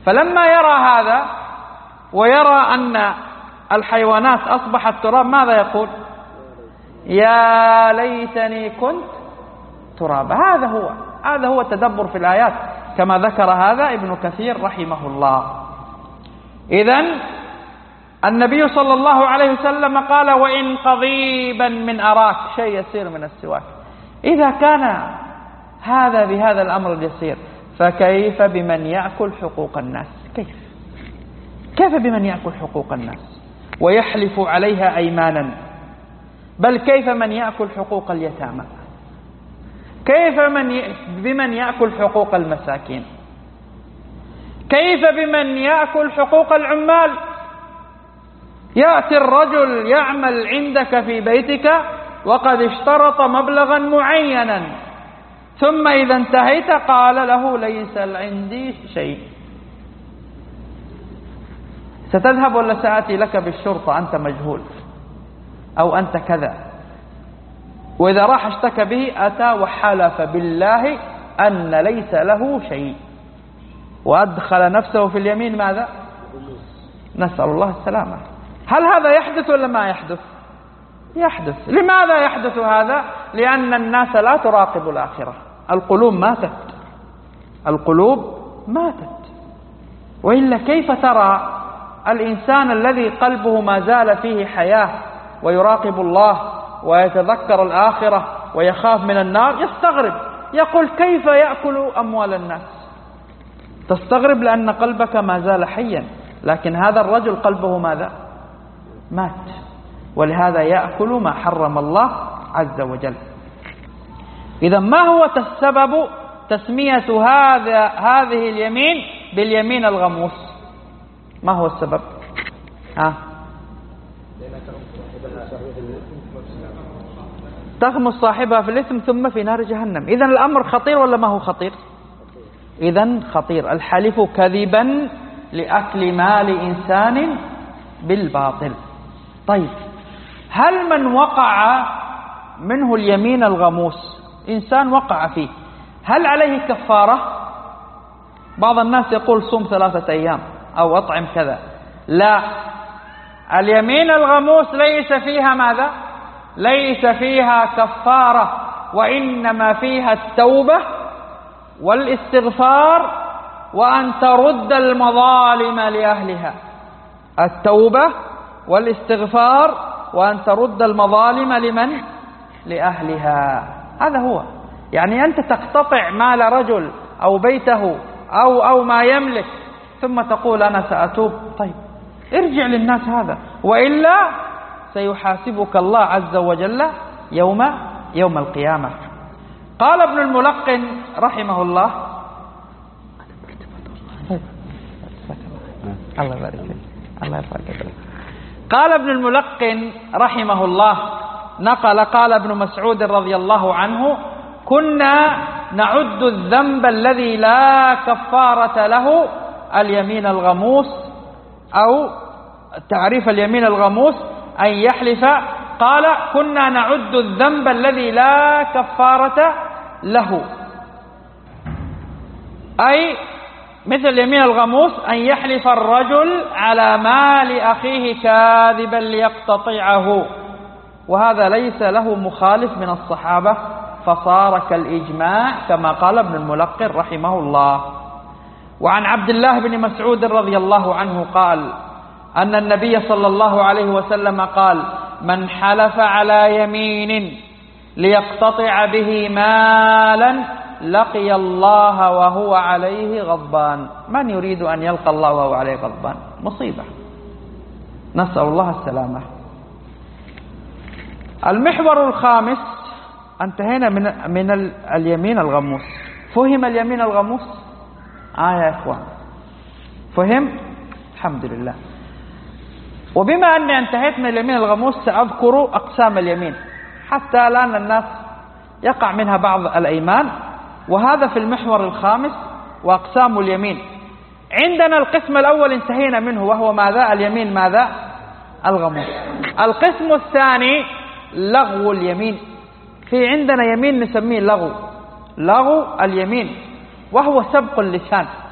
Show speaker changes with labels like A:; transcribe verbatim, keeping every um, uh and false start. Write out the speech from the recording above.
A: فلما يرى هذا ويرى أن الحيوانات أصبحت تراب ماذا يقول؟ يا ليتني كنت ترابا. هذا هو هذا هو التدبر في الآيات كما ذكر هذا ابن كثير رحمه الله. إذن النبي صلى الله عليه وسلم قال وإن قضيبا من أراك، شيء يسير من السواك. إذا كان هذا بهذا الأمر اليسير فكيف بمن يأكل حقوق الناس؟ كيف كيف بمن يأكل حقوق الناس ويحلف عليها أيمانا؟ بل كيف من يأكل حقوق اليتامى؟ كيف من ي... بمن يأكل حقوق المساكين؟ كيف بمن يأكل حقوق العمال؟ يأتي الرجل يعمل عندك في بيتك وقد اشترط مبلغا معينا، ثم إذا انتهيت قال له ليس عندي شيء. ستذهب ولا سآتي لك بالشرطة أنت مجهول أو أنت كذا؟ وإذا راح اشتكى به أتى وحلف بالله أن ليس له شيء وأدخل نفسه في اليمين ماذا؟ نسأل الله السلامة. هل هذا يحدث ولا ما يحدث؟ يحدث. لماذا يحدث هذا؟ لأن الناس لا تراقب الآخرة. القلوب ماتت القلوب ماتت وإلا كيف ترى الإنسان الذي قلبه ما زال فيه حياة ويراقب الله ويتذكر الآخرة ويخاف من النار يستغرب، يقول كيف يأكل أموال الناس؟ تستغرب لأن قلبك ما زال حيا، لكن هذا الرجل قلبه ماذا؟ مات، ولهذا يأكل ما حرم الله عز وجل. إذا ما هو السبب تسمية هذا هذه اليمين باليمين الغموس؟ ما هو السبب؟ ها؟ تغمس صاحبها في الإثم ثم في نار جهنم. إذن الأمر خطير ولا ما هو خطير؟ إذن خطير. الحلف كذبا لأكل مال إنسان بالباطل. طيب، هل من وقع منه اليمين الغموس إنسان وقع فيه هل عليه كفارة؟ بعض الناس يقول صوم ثلاثة أيام أو أطعم كذا. لا، اليمين الغموس ليس فيها ماذا؟ ليس فيها كفارة، وإنما فيها التوبة والاستغفار وأن ترد المظالم لأهلها. التوبة والاستغفار وأن ترد المظالم لمن؟ لأهلها. هذا هو. يعني أنت تقتطع مال رجل أو بيته أو أو ما يملك ثم تقول أنا سأتوب. طيب ارجع للناس هذا، وإلا سيحاسبك الله عز وجل يوم يوم القيامة. قال ابن الملقن رحمه الله الله يبارك فيك الله يرفعك. قال ابن الملقن رحمه الله نقل قال ابن مسعود رضي الله عنه كنا نعد الذنب الذي لا كفارة له اليمين الغموس، أو تعريف اليمين الغموس أن يحلف. قال كنا نعد الذنب الذي لا كفارة له، أي مثل اليمين الغموس أن يحلف الرجل على مال أخيه كاذبا ليقتطعه، وهذا ليس له مخالف من الصحابة فصار كالإجماع كما قال ابن الملقن رحمه الله. وعن عبد الله بن مسعود رضي الله عنه قال أن النبي صلى الله عليه وسلم قال من حلف على يمين ليقتطع به مالا لقي الله وهو عليه غضبان. من يريد أن يلقى الله وهو عليه غضبان؟ مصيبة، نسأل الله السلامة. المحور الخامس انتهينا من من اليمين الغموس. فهم اليمين الغموس؟ آه يا إخوان، فهم؟ الحمد لله. وبما أني انتهيت من اليمين الغموس سأذكر أقسام اليمين حتى الآن الناس يقع منها بعض الأيمان، وهذا في المحور الخامس وأقسام اليمين. عندنا القسم الأول انتهينا منه وهو ماذا؟ اليمين ماذا؟ الغموس. القسم الثاني لغو اليمين. في عندنا يمين نسميه لغو، لغو اليمين، وهو سبق اللسان.